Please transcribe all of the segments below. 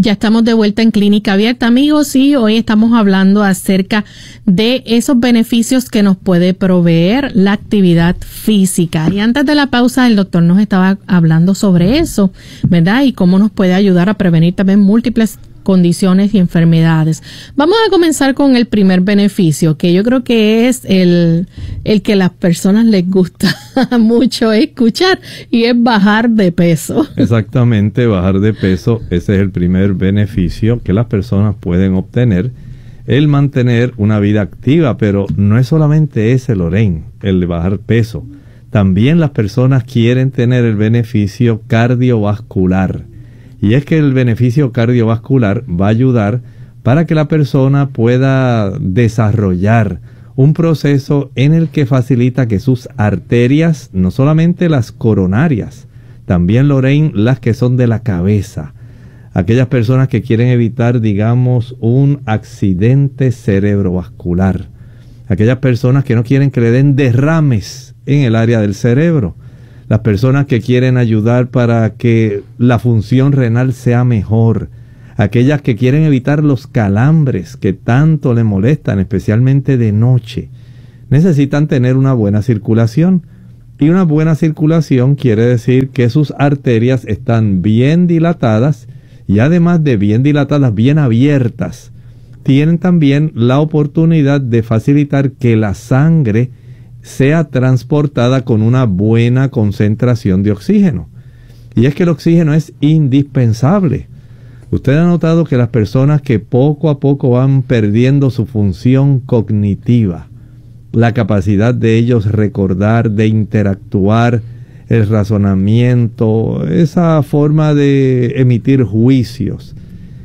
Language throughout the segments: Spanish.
Ya estamos de vuelta en Clínica Abierta, amigos, y hoy estamos hablando acerca de esos beneficios que nos puede proveer la actividad física. Y antes de la pausa, el doctor nos estaba hablando sobre eso, ¿verdad? Y cómo nos puede ayudar a prevenir también múltiples condiciones y enfermedades. Vamos a comenzar con el primer beneficio, que yo creo que es el que a las personas les gusta mucho escuchar, y es bajar de peso. Exactamente, bajar de peso, ese es el primer beneficio que las personas pueden obtener, el mantener una vida activa, pero no es solamente ese, Lorraine, el de bajar peso. También las personas quieren tener el beneficio cardiovascular. Y es que el beneficio cardiovascular va a ayudar para que la persona pueda desarrollar un proceso en el que facilita que sus arterias, no solamente las coronarias, también, Lorraine, las que son de la cabeza, aquellas personas que quieren evitar, digamos, un accidente cerebrovascular, aquellas personas que no quieren que le den derrames en el área del cerebro, las personas que quieren ayudar para que la función renal sea mejor, aquellas que quieren evitar los calambres que tanto le molestan, especialmente de noche, necesitan tener una buena circulación. Y una buena circulación quiere decir que sus arterias están bien dilatadas y, además de bien dilatadas, bien abiertas. Tienen también la oportunidad de facilitar que la sangre sea transportada con una buena concentración de oxígeno. Y es que el oxígeno es indispensable. Usted ha notado que las personas que poco a poco van perdiendo su función cognitiva, la capacidad de ellos recordar, de interactuar, el razonamiento, esa forma de emitir juicios,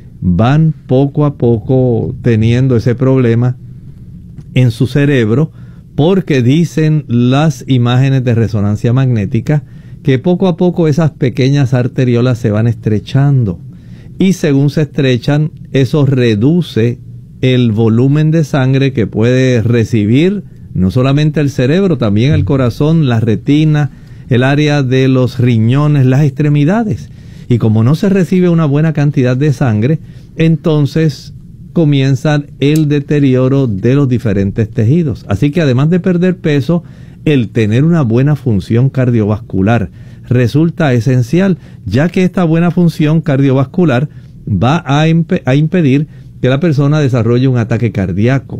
van poco a poco teniendo ese problema en su cerebro, porque dicen las imágenes de resonancia magnética que poco a poco esas pequeñas arteriolas se van estrechando. Y según se estrechan, eso reduce el volumen de sangre que puede recibir no solamente el cerebro, también el corazón, la retina, el área de los riñones, las extremidades. Y como no se recibe una buena cantidad de sangre, entonces comienza el deterioro de los diferentes tejidos. Así que además de perder peso, el tener una buena función cardiovascular resulta esencial, ya que esta buena función cardiovascular va a impedir que la persona desarrolle un ataque cardíaco,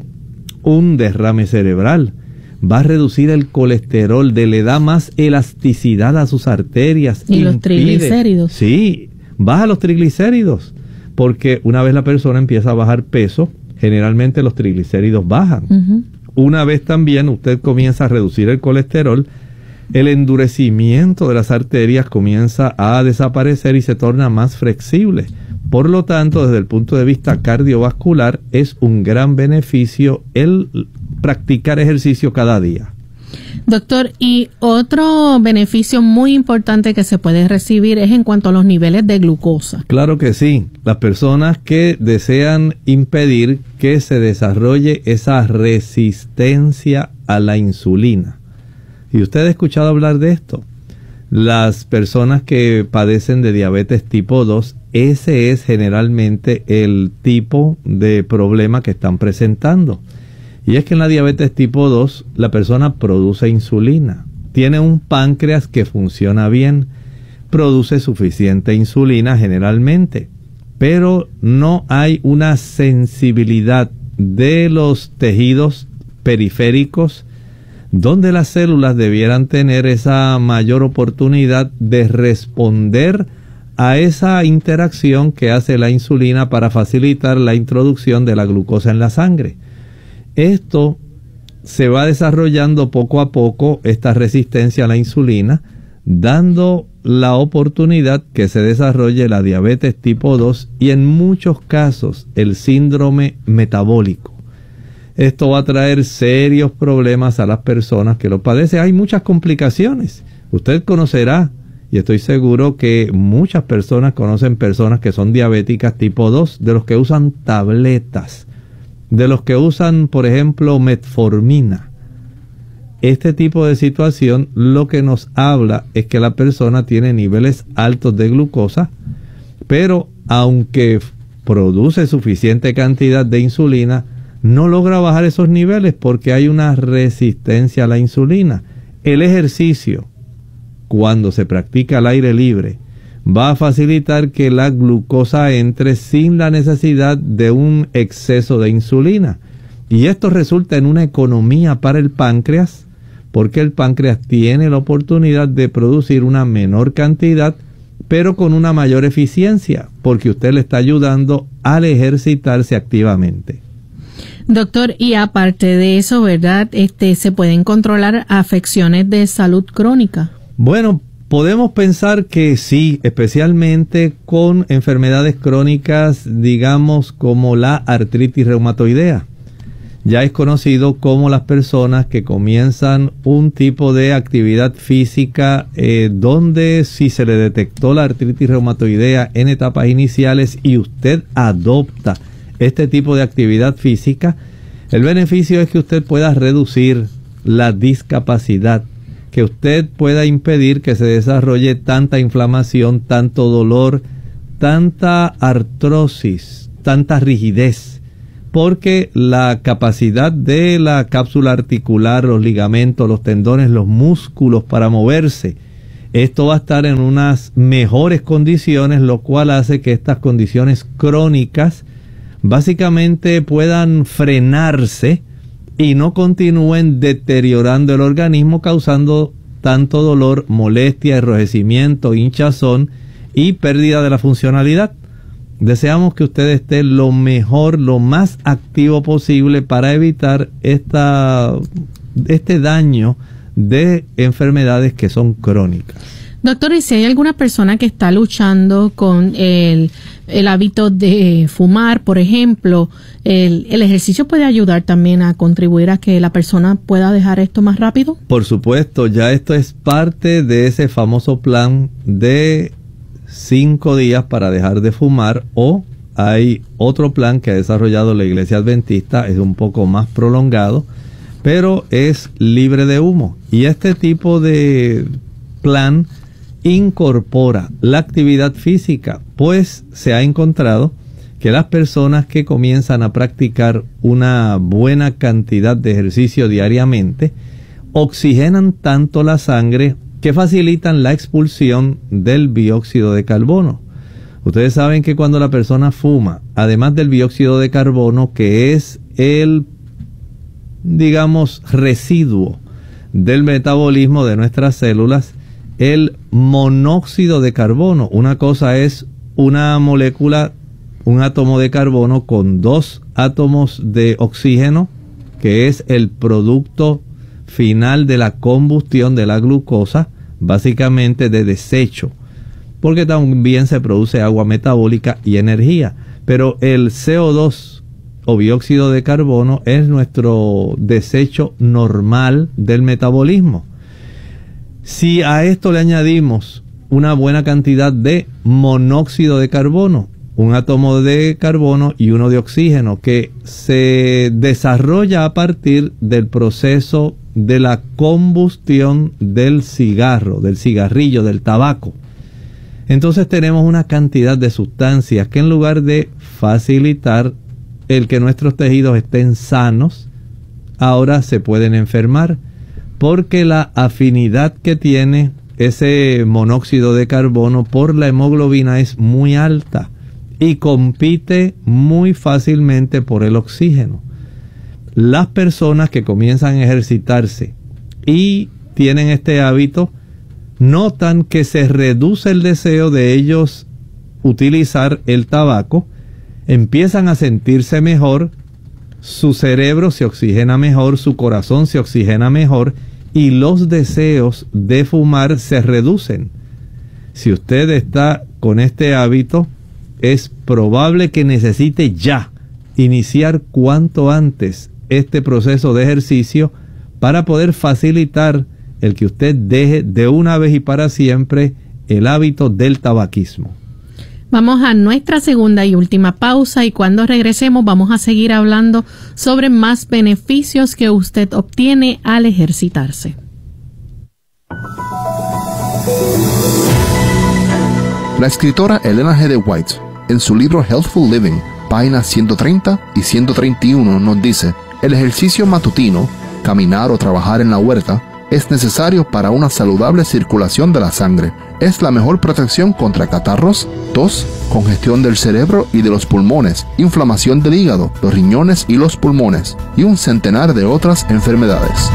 un derrame cerebral, va a reducir el colesterol, le da más elasticidad a sus arterias. Y los triglicéridos. Sí, baja los triglicéridos, porque una vez la persona empieza a bajar peso, generalmente los triglicéridos bajan. Una vez también usted comienza a reducir el colesterol, el endurecimiento de las arterias comienza a desaparecer y se torna más flexible. Por lo tanto, desde el punto de vista cardiovascular, es un gran beneficio el practicar ejercicio cada día. Doctor, y otro beneficio muy importante que se puede recibir es en cuanto a los niveles de glucosa. Claro que sí. Las personas que desean impedir que se desarrolle esa resistencia a la insulina. ¿Y usted ha escuchado hablar de esto? Las personas que padecen de diabetes tipo 2, ese es generalmente el tipo de problema que están presentando. Y es que en la diabetes tipo 2, la persona produce insulina. Tiene un páncreas que funciona bien, produce suficiente insulina generalmente, pero no hay una sensibilidad de los tejidos periféricos donde las células debieran tener esa mayor oportunidad de responder a esa interacción que hace la insulina para facilitar la introducción de la glucosa en la sangre. Esto se va desarrollando poco a poco, esta resistencia a la insulina, dando la oportunidad que se desarrolle la diabetes tipo 2 y en muchos casos el síndrome metabólico. Esto va a traer serios problemas a las personas que lo padecen. Hay muchas complicaciones. Usted conocerá, y estoy seguro que muchas personas conocen personas que son diabéticas tipo 2, de los que usan tabletas, de los que usan, por ejemplo, metformina. Este tipo de situación lo que nos habla es que la persona tiene niveles altos de glucosa, pero aunque produce suficiente cantidad de insulina, no logra bajar esos niveles porque hay una resistencia a la insulina. El ejercicio, cuando se practica al aire libre, va a facilitar que la glucosa entre sin la necesidad de un exceso de insulina. Y esto resulta en una economía para el páncreas, porque el páncreas tiene la oportunidad de producir una menor cantidad, pero con una mayor eficiencia, porque usted le está ayudando al ejercitarse activamente. Doctor, y aparte de eso, ¿verdad? ¿Se pueden controlar afecciones de salud crónica? Bueno, podemos pensar que sí, especialmente con enfermedades crónicas, digamos, como la artritis reumatoidea. Ya es conocido cómo las personas que comienzan un tipo de actividad física donde si se le detectó la artritis reumatoidea en etapas iniciales y usted adopta este tipo de actividad física, el beneficio es que usted pueda reducir la discapacidad, que usted pueda impedir que se desarrolle tanta inflamación, tanto dolor, tanta artrosis, tanta rigidez, porque la capacidad de la cápsula articular, los ligamentos, los tendones, los músculos para moverse, esto va a estar en unas mejores condiciones, lo cual hace que estas condiciones crónicas básicamente puedan frenarse y no continúen deteriorando el organismo, causando tanto dolor, molestia, enrojecimiento, hinchazón y pérdida de la funcionalidad. Deseamos que usted esté lo mejor, lo más activo posible para evitar este daño de enfermedades que son crónicas. Doctor, ¿y si hay alguna persona que está luchando con el hábito de fumar, por ejemplo, el ejercicio puede ayudar también a contribuir a que la persona pueda dejar esto más rápido? Por supuesto, ya esto es parte de ese famoso plan de 5 días para dejar de fumar, o hay otro plan que ha desarrollado la Iglesia Adventista, es un poco más prolongado, pero es libre de humo. Y este tipo de plan incorpora la actividad física, pues se ha encontrado que las personas que comienzan a practicar una buena cantidad de ejercicio diariamente oxigenan tanto la sangre que facilitan la expulsión del dióxido de carbono. Ustedes saben que cuando la persona fuma, además del dióxido de carbono, que es el, digamos, residuo del metabolismo de nuestras células, el monóxido de carbono, una cosa es una molécula, un átomo de carbono con 2 átomos de oxígeno, que es el producto final de la combustión de la glucosa, básicamente de desecho, porque también se produce agua metabólica y energía. Pero el CO2 o dióxido de carbono es nuestro desecho normal del metabolismo. Si a esto le añadimos una buena cantidad de monóxido de carbono, un átomo de carbono y uno de oxígeno, que se desarrolla a partir del proceso de la combustión del cigarro, del cigarrillo, del tabaco, entonces tenemos una cantidad de sustancias que, en lugar de facilitar el que nuestros tejidos estén sanos, ahora se pueden enfermar, porque la afinidad que tiene ese monóxido de carbono por la hemoglobina es muy alta y compite muy fácilmente por el oxígeno. Las personas que comienzan a ejercitarse y tienen este hábito notan que se reduce el deseo de ellos utilizar el tabaco, empiezan a sentirse mejor, su cerebro se oxigena mejor, su corazón se oxigena mejor y los deseos de fumar se reducen. Si usted está con este hábito, es probable que necesite ya iniciar cuanto antes este proceso de ejercicio para poder facilitar el que usted deje de una vez y para siempre el hábito del tabaquismo. Vamos a nuestra segunda y última pausa, y cuando regresemos vamos a seguir hablando sobre más beneficios que usted obtiene al ejercitarse. La escritora Ellen G. White en su libro Healthful Living, páginas 130 y 131, nos dice: el ejercicio matutino, caminar o trabajar en la huerta, es necesario para una saludable circulación de la sangre. Es la mejor protección contra catarros, tos, congestión del cerebro y de los pulmones, inflamación del hígado, los riñones y los pulmones, y un centenar de otras enfermedades.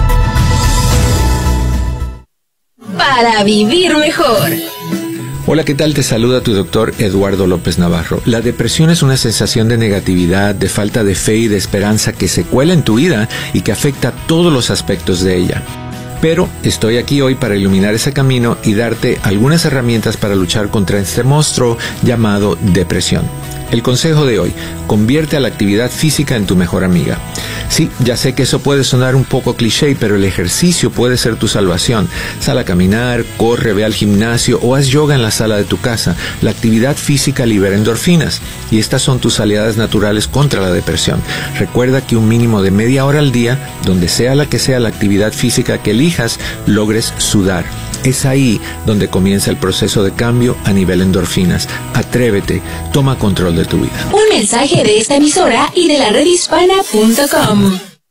Para vivir mejor. Hola, ¿qué tal? Te saluda tu doctor Eduardo López Navarro. La depresión es una sensación de negatividad, de falta de fe y de esperanza que se cuela en tu vida y que afecta todos los aspectos de ella. Pero estoy aquí hoy para iluminar ese camino y darte algunas herramientas para luchar contra este monstruo llamado depresión. El consejo de hoy: convierte a la actividad física en tu mejor amiga. Sí, ya sé que eso puede sonar un poco cliché, pero el ejercicio puede ser tu salvación. Sal a caminar, corre, ve al gimnasio o haz yoga en la sala de tu casa. La actividad física libera endorfinas y estas son tus aliadas naturales contra la depresión. Recuerda que un mínimo de media hora al día, donde sea la que sea la actividad física que elijas, logres sudar. Es ahí donde comienza el proceso de cambio a nivel endorfinas. Atrévete, toma control de tu vida. Un mensaje de esta emisora y de la redhispana.com.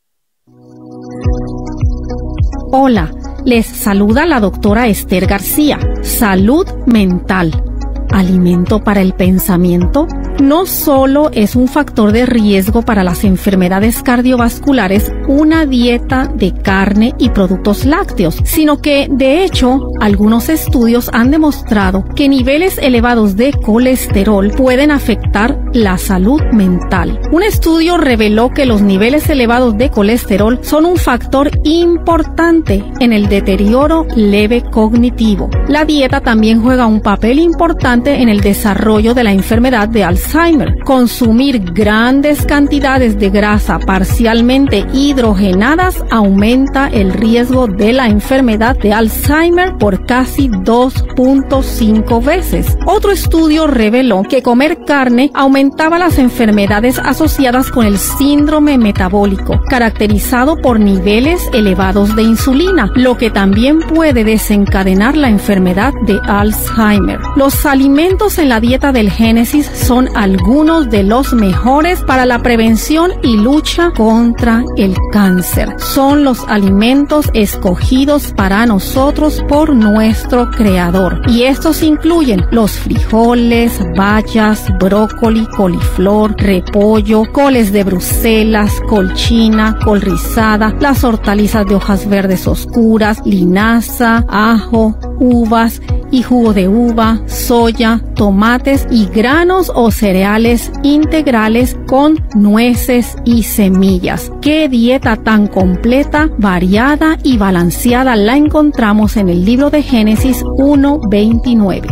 Hola, les saluda la doctora Esther García. Salud mental. ¿Alimento para el pensamiento? No solo es un factor de riesgo para las enfermedades cardiovasculares una dieta de carne y productos lácteos, sino que, de hecho, algunos estudios han demostrado que niveles elevados de colesterol pueden afectar la salud mental. Un estudio reveló que los niveles elevados de colesterol son un factor importante en el deterioro leve cognitivo. La dieta también juega un papel importante en el desarrollo de la enfermedad de Alzheimer. Consumir grandes cantidades de grasa parcialmente hidrogenadas aumenta el riesgo de la enfermedad de Alzheimer por casi 2.5 veces. Otro estudio reveló que comer carne aumentaba las enfermedades asociadas con el síndrome metabólico, caracterizado por niveles elevados de insulina, lo que también puede desencadenar la enfermedad de Alzheimer. Los alimentos en la dieta del Génesis son algunos de los mejores para la prevención y lucha contra el cáncer. Son los alimentos escogidos para nosotros por nuestro Creador. Y estos incluyen los frijoles, bayas, brócoli, coliflor, repollo, coles de Bruselas, col china, col rizada, las hortalizas de hojas verdes oscuras, linaza, ajo, uvas y jugo de uva, soya, tomates y granos o cereales integrales con nueces y semillas. ¡Qué dieta tan completa, variada y balanceada la encontramos en el libro de Génesis 1:29!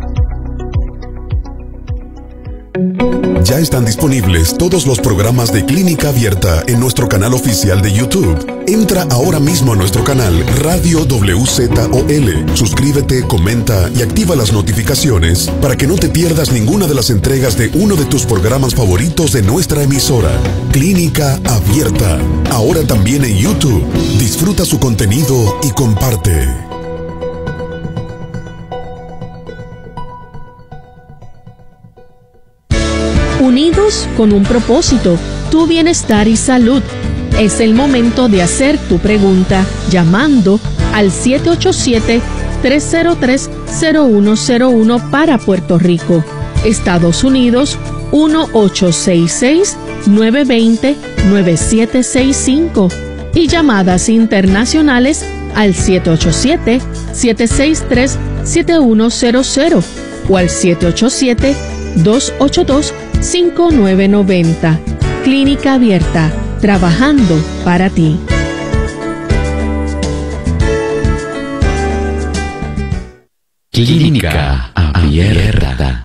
Ya están disponibles todos los programas de Clínica Abierta en nuestro canal oficial de YouTube. Entra ahora mismo a nuestro canal Radio WZOL. Suscríbete, comenta y activa las notificaciones para que no te pierdas ninguna de las entregas de uno de tus programas favoritos de nuestra emisora. Clínica Abierta, ahora también en YouTube. Disfruta su contenido y comparte. Unidos con un propósito, tu bienestar y salud. Es el momento de hacer tu pregunta llamando al 787-303-0101 para Puerto Rico. Estados Unidos, 1-866-920-9765. Y llamadas internacionales al 787-763-7100 o al 787-282-5990. Clínica Abierta, trabajando para ti. Clínica Abierta.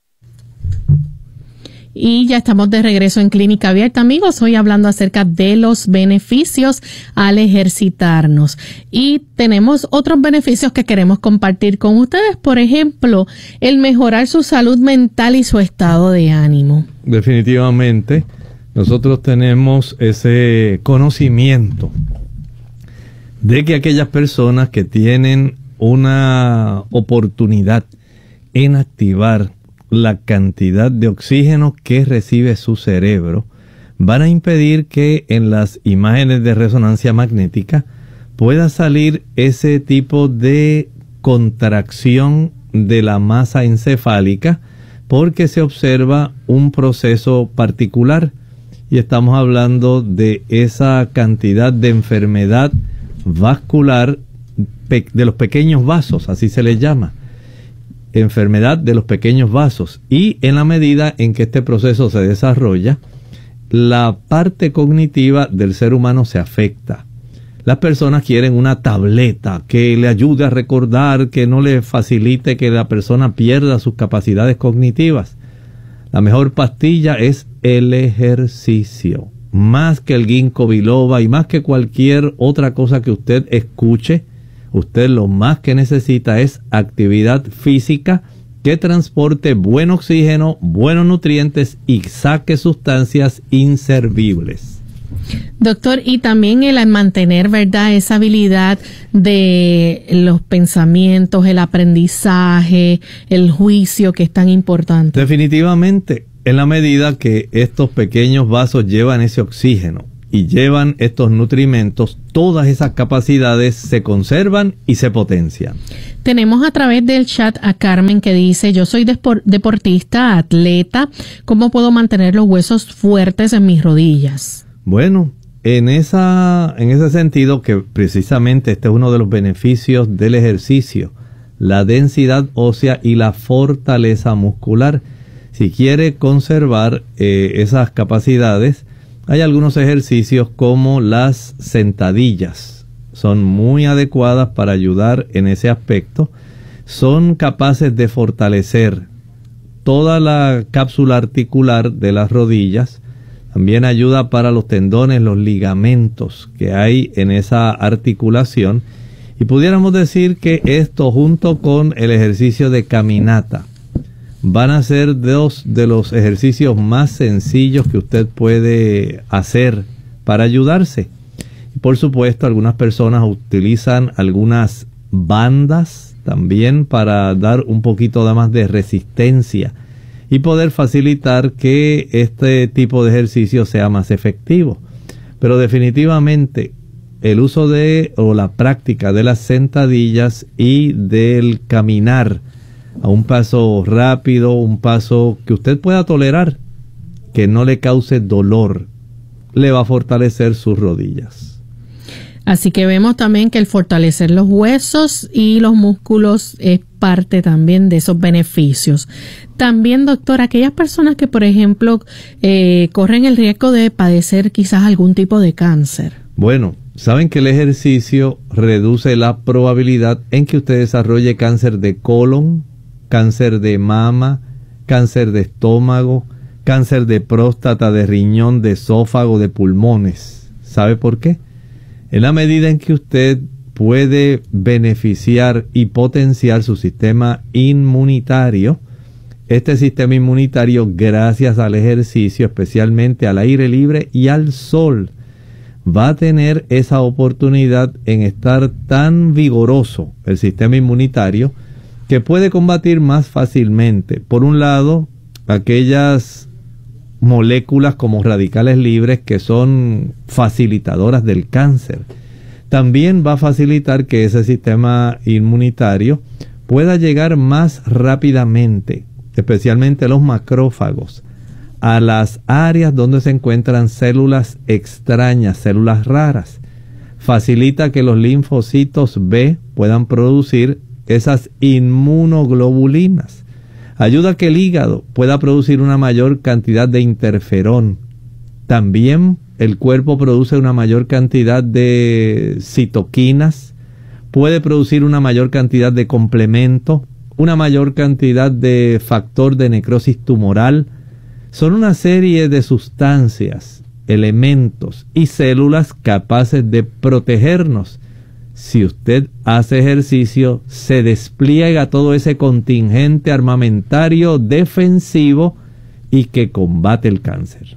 Y ya estamos de regreso en Clínica Abierta, amigos. Hoy hablando acerca de los beneficios al ejercitarnos. Y tenemos otros beneficios que queremos compartir con ustedes. Por ejemplo, el mejorar su salud mental y su estado de ánimo. Definitivamente, nosotros tenemos ese conocimiento de que aquellas personas que tienen una oportunidad en activar la cantidad de oxígeno que recibe su cerebro, van a impedir que en las imágenes de resonancia magnética pueda salir ese tipo de contracción de la masa encefálica, porque se observa un proceso particular y estamos hablando de esa cantidad de enfermedad vascular de los pequeños vasos, así se le llama, enfermedad de los pequeños vasos. Y en la medida en que este proceso se desarrolla, la parte cognitiva del ser humano se afecta. Las personas quieren una tableta que le ayude a recordar, que no le facilite que la persona pierda sus capacidades cognitivas. La mejor pastilla es el ejercicio. Más que el ginkgo biloba y más que cualquier otra cosa que usted escuche, usted lo más que necesita es actividad física que transporte buen oxígeno, buenos nutrientes y saque sustancias inservibles. Doctor, y también el mantener, ¿verdad?, esa habilidad de los pensamientos, el aprendizaje, el juicio, que es tan importante. Definitivamente, en la medida que estos pequeños vasos llevan ese oxígeno y llevan estos nutrimentos, todas esas capacidades se conservan y se potencian. Tenemos a través del chat a Carmen que dice: yo soy deportista, atleta, ¿cómo puedo mantener los huesos fuertes en mis rodillas? Bueno, en ese sentido, que precisamente este es uno de los beneficios del ejercicio, la densidad ósea y la fortaleza muscular. Si quiere conservar esas capacidades, hay algunos ejercicios como las sentadillas. Son muy adecuadas para ayudar en ese aspecto. Son capaces de fortalecer toda la cápsula articular de las rodillas. También ayuda para los tendones, los ligamentos que hay en esa articulación. Y pudiéramos decir que esto, junto con el ejercicio de caminata, van a ser dos de los ejercicios más sencillos que usted puede hacer para ayudarse. Y por supuesto, algunas personas utilizan algunas bandas también para dar un poquito más de resistencia y poder facilitar que este tipo de ejercicio sea más efectivo. Pero definitivamente el uso o la práctica de las sentadillas y del caminar a un paso rápido, un paso que usted pueda tolerar, que no le cause dolor, le va a fortalecer sus rodillas. Así que vemos también que el fortalecer los huesos y los músculos es parte también de esos beneficios. También, doctor, aquellas personas que, por ejemplo, corren el riesgo de padecer quizás algún tipo de cáncer. Bueno, saben que el ejercicio reduce la probabilidad en que usted desarrolle cáncer de colon, cáncer de mama, cáncer de estómago, cáncer de próstata, de riñón, de esófago, de pulmones. ¿Sabe por qué? En la medida en que usted puede beneficiar y potenciar su sistema inmunitario, este sistema inmunitario, gracias al ejercicio, especialmente al aire libre y al sol, va a tener esa oportunidad en estar tan vigoroso el sistema inmunitario que puede combatir más fácilmente, por un lado, aquellas moléculas como radicales libres que son facilitadoras del cáncer. También va a facilitar que ese sistema inmunitario pueda llegar más rápidamente, especialmente los macrófagos, a las áreas donde se encuentran células extrañas, células raras. Facilita que los linfocitos B puedan producir esas inmunoglobulinas. Ayuda a que el hígado pueda producir una mayor cantidad de interferón. También el cuerpo produce una mayor cantidad de citoquinas, puede producir una mayor cantidad de complemento, una mayor cantidad de factor de necrosis tumoral. Son una serie de sustancias, elementos y células capaces de protegernos. Si usted hace ejercicio, se despliega todo ese contingente armamentario defensivo y que combate el cáncer.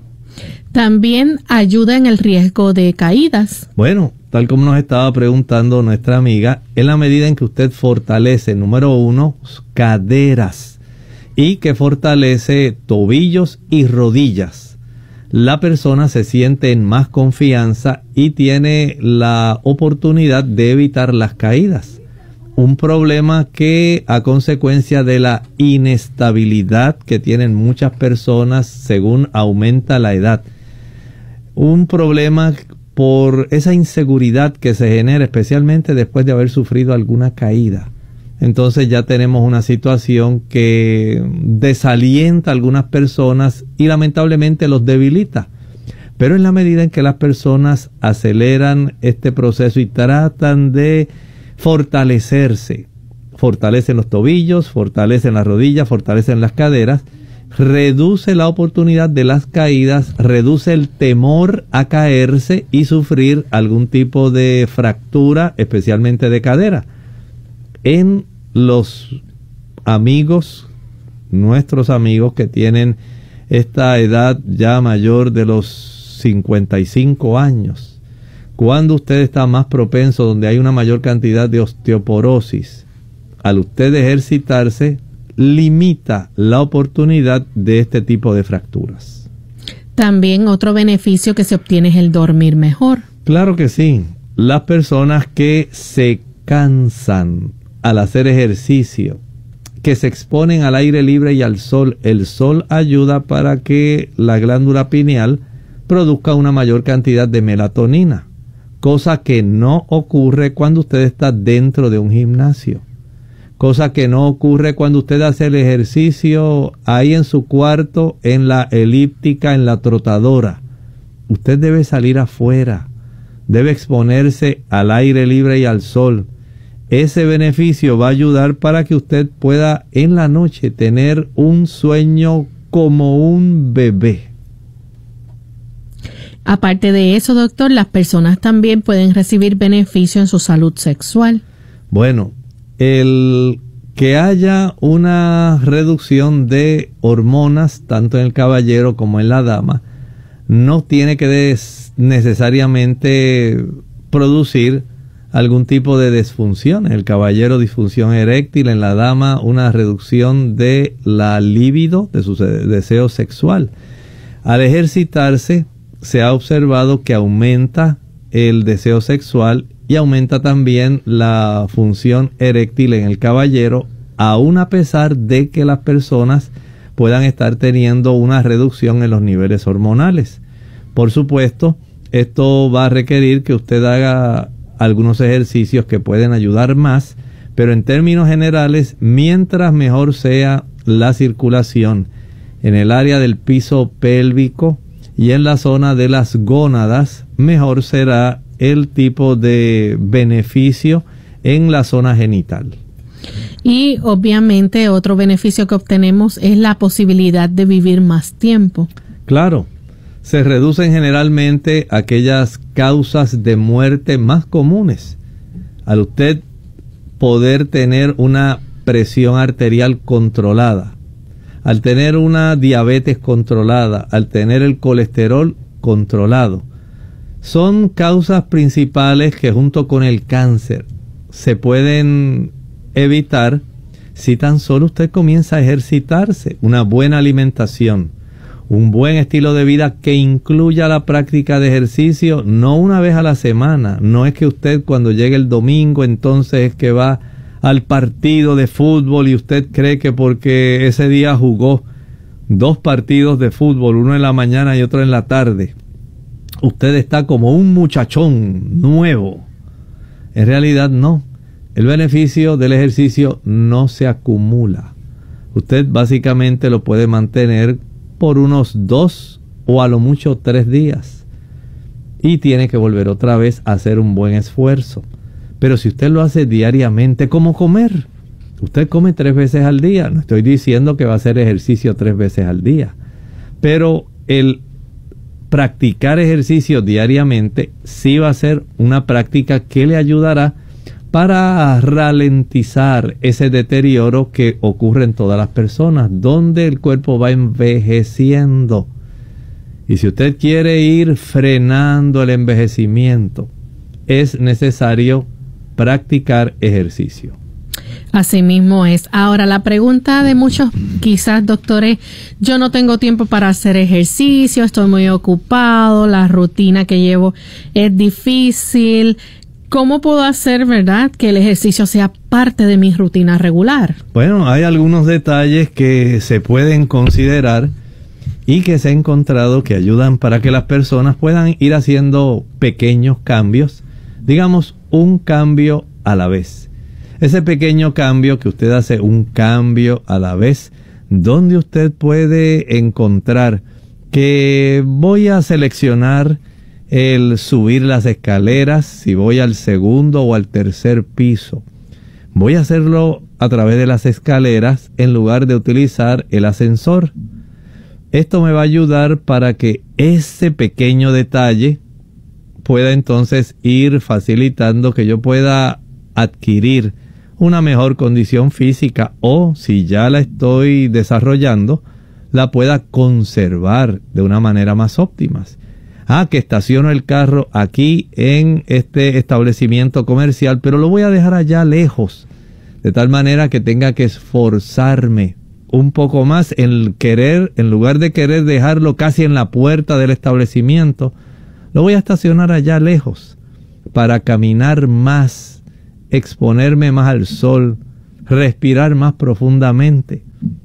También ayuda en el riesgo de caídas. Bueno, tal como nos estaba preguntando nuestra amiga, en la medida en que usted fortalece, número 1, caderas y que fortalece tobillos y rodillas. La persona se siente en más confianza y tiene la oportunidad de evitar las caídas. Un problema que, a consecuencia de la inestabilidad que tienen muchas personas según aumenta la edad, un problema por esa inseguridad que se genera especialmente después de haber sufrido alguna caída. Entonces ya tenemos una situación que desalienta a algunas personas y lamentablemente los debilita. Pero en la medida en que las personas aceleran este proceso y tratan de fortalecerse, fortalecen los tobillos, fortalecen las rodillas, fortalecen las caderas, reduce la oportunidad de las caídas, reduce el temor a caerse y sufrir algún tipo de fractura, especialmente de cadera. En los amigos, nuestros amigos que tienen esta edad ya mayor de los 55 años, cuando usted está más propenso, donde hay una mayor cantidad de osteoporosis, al usted ejercitarse, limita la oportunidad de este tipo de fracturas. También otro beneficio que se obtiene es el dormir mejor. Claro que sí. Las personas que se cansan al hacer ejercicio, que se exponen al aire libre y al sol, el sol ayuda para que la glándula pineal produzca una mayor cantidad de melatonina, cosa que no ocurre cuando usted está dentro de un gimnasio, cosa que no ocurre cuando usted hace el ejercicio ahí en su cuarto, en la elíptica, en la trotadora. Usted debe salir afuera, debe exponerse al aire libre y al sol. Ese beneficio va a ayudar para que usted pueda en la noche tener un sueño como un bebé. Aparte de eso, doctor, las personas también pueden recibir beneficio en su salud sexual. Bueno, el que haya una reducción de hormonas, tanto en el caballero como en la dama, no tiene que necesariamente producir algún tipo de disfunción. En el caballero, disfunción eréctil; en la dama, una reducción de la libido, de su deseo sexual. Al ejercitarse, se ha observado que aumenta el deseo sexual y aumenta también la función eréctil en el caballero, aun a pesar de que las personas puedan estar teniendo una reducción en los niveles hormonales. Por supuesto, esto va a requerir que usted haga algunos ejercicios que pueden ayudar más, pero en términos generales, mientras mejor sea la circulación en el área del piso pélvico y en la zona de las gónadas, mejor será el tipo de beneficio en la zona genital. Y obviamente otro beneficio que obtenemos es la posibilidad de vivir más tiempo. Claro, se reducen generalmente aquellas causas de muerte más comunes. Al usted poder tener una presión arterial controlada, al tener una diabetes controlada, al tener el colesterol controlado, son causas principales que junto con el cáncer se pueden evitar si tan solo usted comienza a ejercitarse. Una buena alimentación, un buen estilo de vida que incluya la práctica de ejercicio, no una vez a la semana. No es que usted cuando llegue el domingo entonces es que va al partido de fútbol y usted cree que porque ese día jugó 2 partidos de fútbol, uno en la mañana y otro en la tarde, usted está como un muchachón nuevo. En realidad no. El beneficio del ejercicio no se acumula. Usted básicamente lo puede mantener por unos 2 o a lo mucho 3 días. Y tiene que volver otra vez a hacer un buen esfuerzo. Pero si usted lo hace diariamente, como comer. Usted come 3 veces al día. No estoy diciendo que va a hacer ejercicio 3 veces al día. Pero el practicar ejercicio diariamente sí va a ser una práctica que le ayudará para ralentizar ese deterioro que ocurre en todas las personas, donde el cuerpo va envejeciendo. Y si usted quiere ir frenando el envejecimiento, es necesario practicar ejercicio. Así mismo es. Ahora, la pregunta de muchos, quizás, doctores, yo no tengo tiempo para hacer ejercicio, estoy muy ocupado, la rutina que llevo es difícil. ¿Cómo puedo hacer, verdad, que el ejercicio sea parte de mi rutina regular? Bueno, hay algunos detalles que se pueden considerar y que se ha encontrado que ayudan para que las personas puedan ir haciendo pequeños cambios, digamos, un cambio a la vez. Ese pequeño cambio que usted hace, un cambio a la vez, donde usted puede encontrar que voy a seleccionar el subir las escaleras, si voy al segundo o al tercer piso. Voy a hacerlo a través de las escaleras en lugar de utilizar el ascensor. Esto me va a ayudar para que ese pequeño detalle pueda entonces ir facilitando que yo pueda adquirir una mejor condición física, o si ya la estoy desarrollando, la pueda conservar de una manera más óptima. Que estaciono el carro aquí en este establecimiento comercial, pero lo voy a dejar allá lejos, de tal manera que tenga que esforzarme un poco más en querer, en lugar de querer dejarlo casi en la puerta del establecimiento, lo voy a estacionar allá lejos para caminar más, exponerme más al sol, respirar más profundamente.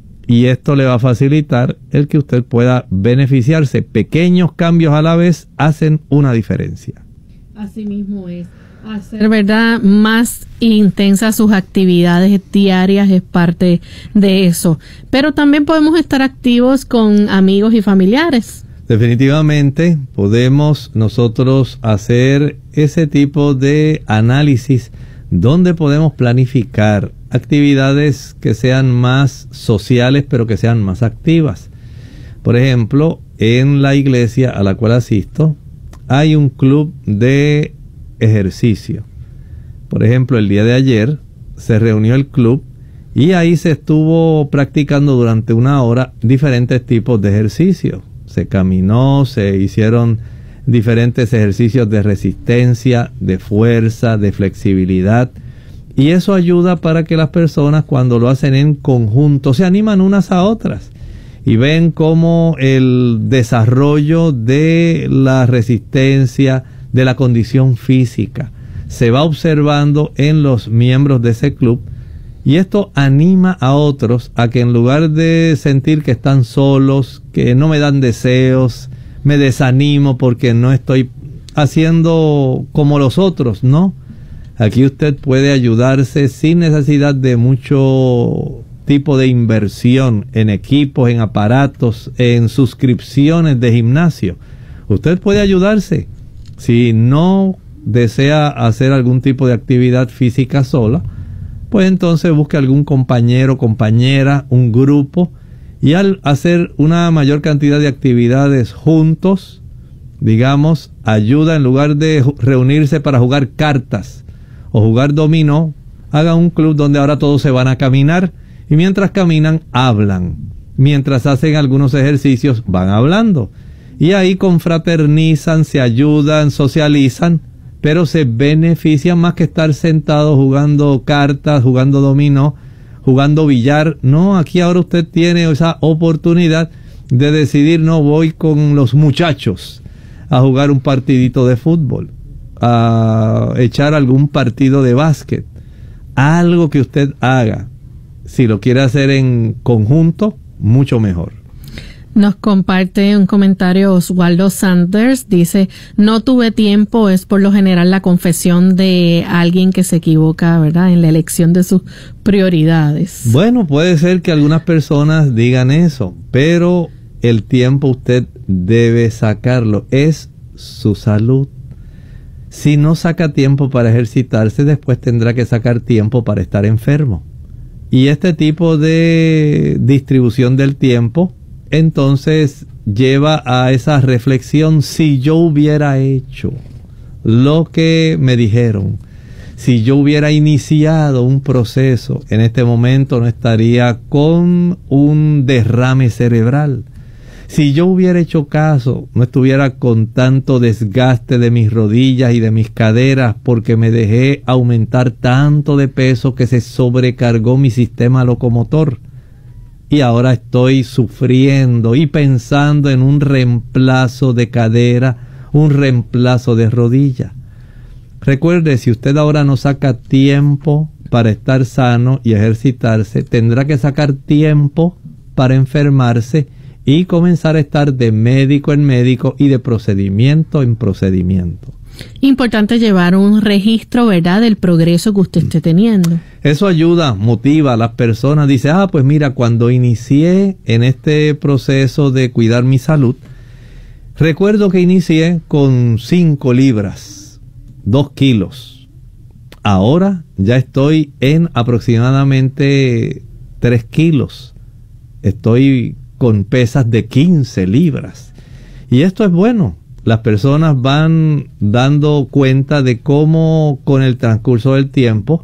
Y esto le va a facilitar el que usted pueda beneficiarse. Pequeños cambios a la vez hacen una diferencia. Así mismo es. Hacer, ¿verdad?, más intensas sus actividades diarias es parte de eso. Pero también podemos estar activos con amigos y familiares. Definitivamente podemos nosotros hacer ese tipo de análisis donde podemos planificar actividades que sean más sociales, pero que sean más activas. Por ejemplo, en la iglesia a la cual asisto, hay un club de ejercicio. Por ejemplo, el día de ayer se reunió el club y ahí se estuvo practicando durante 1 hora diferentes tipos de ejercicios. Se caminó, se hicieron diferentes ejercicios de resistencia, de fuerza, de flexibilidad. Y eso ayuda para que las personas, cuando lo hacen en conjunto, se animan unas a otras y ven cómo el desarrollo de la resistencia, de la condición física, se va observando en los miembros de ese club. Y esto anima a otros a que, en lugar de sentir que están solos, que no me dan deseos, me desanimo porque no estoy haciendo como los otros, no. Aquí usted puede ayudarse sin necesidad de mucho tipo de inversión en equipos, en aparatos, en suscripciones de gimnasio. Usted puede ayudarse. Si no desea hacer algún tipo de actividad física sola, pues entonces busque algún compañero, compañera, un grupo, y al hacer una mayor cantidad de actividades juntos, digamos, ayuda, en lugar de reunirse para jugar cartas o jugar dominó, haga un club donde ahora todos se van a caminar, y mientras caminan hablan, mientras hacen algunos ejercicios van hablando, y ahí confraternizan, se ayudan, socializan, pero se benefician más que estar sentados jugando cartas, jugando dominó, jugando billar. No, aquí ahora usted tiene esa oportunidad de decidir: no, voy con los muchachos a jugar un partidito de fútbol, a echar algún partido de básquet. Algo que usted haga, si lo quiere hacer en conjunto, mucho mejor. Nos comparte un comentario Oswaldo Sanders, dice: no tuve tiempo. Es por lo general la confesión de alguien que se equivoca, ¿verdad?, en la elección de sus prioridades. Bueno, puede ser que algunas personas digan eso, pero el tiempo usted debe sacarlo. Es su salud. Si no saca tiempo para ejercitarse, después tendrá que sacar tiempo para estar enfermo. Y este tipo de distribución del tiempo entonces lleva a esa reflexión: si yo hubiera hecho lo que me dijeron, si yo hubiera iniciado un proceso, en este momento no estaría con un derrame cerebral. Si yo hubiera hecho caso, no estuviera con tanto desgaste de mis rodillas y de mis caderas porque me dejé aumentar tanto de peso que se sobrecargó mi sistema locomotor. Y ahora estoy sufriendo y pensando en un reemplazo de cadera, un reemplazo de rodilla. Recuerde, si usted ahora no saca tiempo para estar sano y ejercitarse, tendrá que sacar tiempo para enfermarse y comenzar a estar de médico en médico y de procedimiento en procedimiento. Importante llevar un registro, ¿verdad?, del progreso que usted esté teniendo. Eso ayuda, motiva a las personas. Dice, pues mira, cuando inicié en este proceso de cuidar mi salud, recuerdo que inicié con 5 libras, 2 kilos. Ahora ya estoy en aproximadamente 3 kilos. Estoy con pesas de 15 libras. Y esto es bueno. Las personas van dando cuenta de cómo con el transcurso del tiempo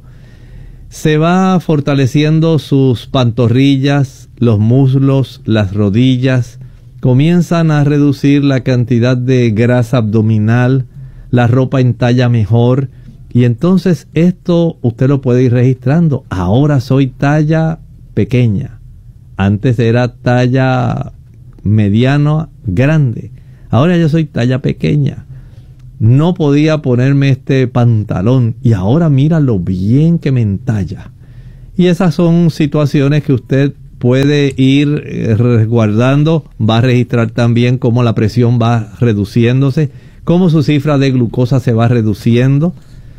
se va fortaleciendo sus pantorrillas, los muslos, las rodillas. Comienzan a reducir la cantidad de grasa abdominal, la ropa entalla mejor. Y entonces esto usted lo puede ir registrando. Ahora soy talla pequeña. Antes era talla mediana, grande. Ahora yo soy talla pequeña. No podía ponerme este pantalón y ahora mira lo bien que me entalla. Y esas son situaciones que usted puede ir resguardando. Va a registrar también cómo la presión va reduciéndose, cómo su cifra de glucosa se va reduciendo.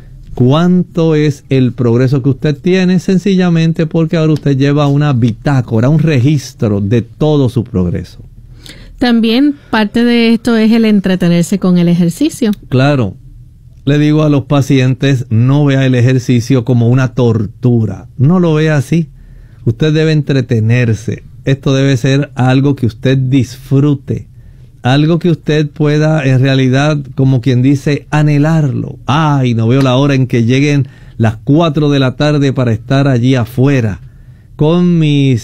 ¿Cuánto es el progreso que usted tiene? Sencillamente porque ahora usted lleva una bitácora, un registro de todo su progreso. También parte de esto es el entretenerse con el ejercicio. Claro, le digo a los pacientes, no vea el ejercicio como una tortura. No lo vea así. Usted debe entretenerse. Esto debe ser algo que usted disfrute. Algo que usted pueda, en realidad, como quien dice, anhelarlo. Ay, no veo la hora en que lleguen las 4 de la tarde para estar allí afuera con mi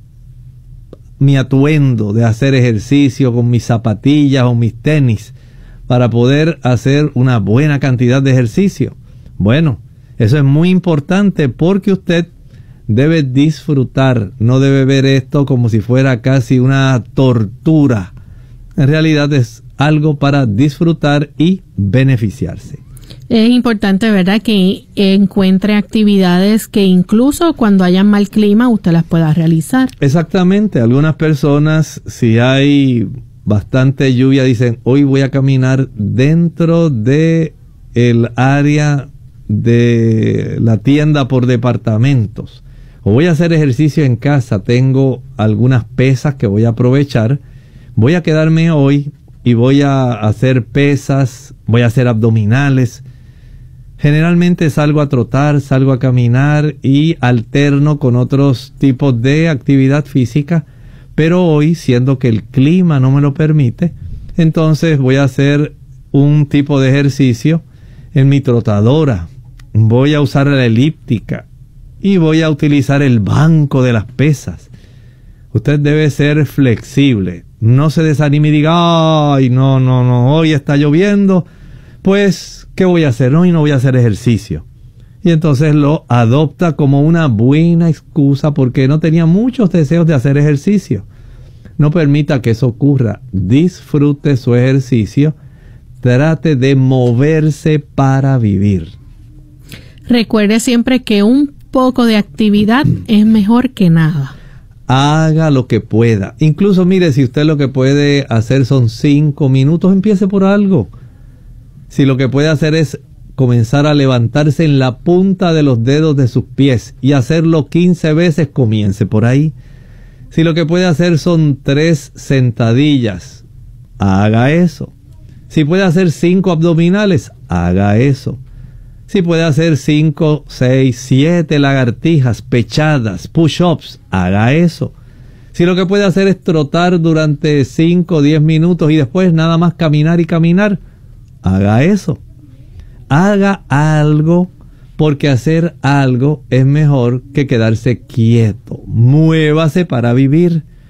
atuendo de hacer ejercicio, con mis zapatillas o mis tenis, para poder hacer una buena cantidad de ejercicio. Bueno, eso es muy importante porque usted debe disfrutar, no debe ver esto como si fuera casi una tortura. En realidad es algo para disfrutar y beneficiarse. Es importante, ¿verdad?, que encuentre actividades que incluso cuando haya mal clima usted las pueda realizar. Exactamente. Algunas personas, si hay bastante lluvia, dicen, hoy voy a caminar dentro de el área de la tienda por departamentos. O voy a hacer ejercicio en casa. Tengo algunas pesas que voy a aprovechar. Voy a quedarme hoy y voy a hacer pesas, voy a hacer abdominales. Generalmente salgo a trotar, salgo a caminar y alterno con otros tipos de actividad física. Pero hoy, siendo que el clima no me lo permite, entonces voy a hacer un tipo de ejercicio en mi trotadora. Voy a usar la elíptica y voy a utilizar el banco de las pesas. Usted debe ser flexible. No se desanime y diga, ay, no, hoy está lloviendo, pues, ¿qué voy a hacer? Hoy no voy a hacer ejercicio. Y entonces lo adopta como una buena excusa porque no tenía muchos deseos de hacer ejercicio. No permita que eso ocurra. Disfrute su ejercicio. Trate de moverse para vivir. Recuerde siempre que un poco de actividad es mejor que nada. Haga lo que pueda. Incluso mire, si usted lo que puede hacer son 5 minutos, empiece por algo. Si lo que puede hacer es comenzar a levantarse en la punta de los dedos de sus pies y hacerlo 15 veces, comience por ahí. Si lo que puede hacer son 3 sentadillas, haga eso. Si puede hacer 5 abdominales, haga eso. Si puede hacer 5, 6, 7 lagartijas, pechadas, push-ups, haga eso. Si lo que puede hacer es trotar durante 5 o 10 minutos y después nada más caminar y caminar, haga eso. Haga algo, porque hacer algo es mejor que quedarse quieto. Muévase para vivir.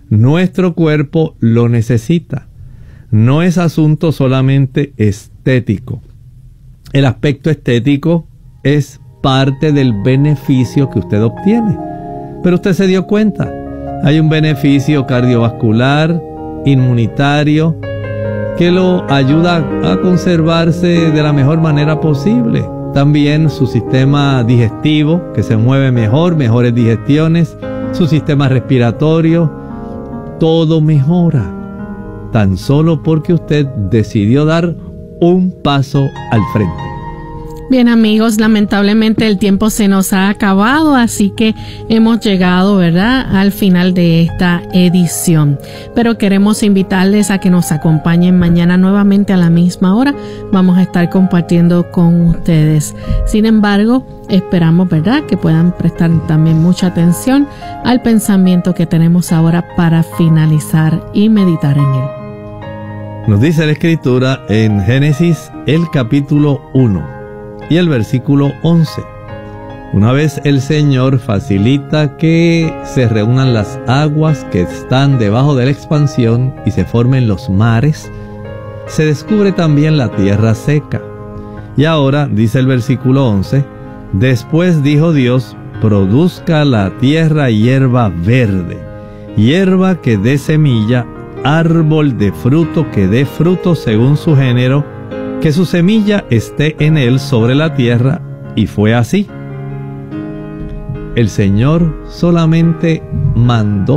Nuestro cuerpo lo necesita. No es asunto solamente estético. El aspecto estético es parte del beneficio que usted obtiene. Pero usted se dio cuenta, hay un beneficio cardiovascular, inmunitario, que lo ayuda a conservarse de la mejor manera posible. También su sistema digestivo, que se mueve mejor, mejores digestiones, su sistema respiratorio, todo mejora. Tan solo porque usted decidió dar un paso al frente. Bien, amigos, lamentablemente el tiempo se nos ha acabado, así que hemos llegado, ¿verdad?, al final de esta edición. Pero queremos invitarles a que nos acompañen mañana nuevamente a la misma hora. Vamos a estar compartiendo con ustedes. Sin embargo, esperamos, ¿verdad?, que puedan prestar también mucha atención al pensamiento que tenemos ahora para finalizar y meditar en él. Nos dice la Escritura en Génesis, el capítulo 1. Y el versículo 11. Una vez el Señor facilita que se reúnan las aguas que están debajo de la expansión y se formen los mares, se descubre también la tierra seca. Y ahora, dice el versículo 11, después dijo Dios, produzca la tierra hierba verde, hierba que dé semilla, árbol de fruto que dé fruto según su género, que su semilla esté en él sobre la tierra, y fue así. El Señor solamente mandó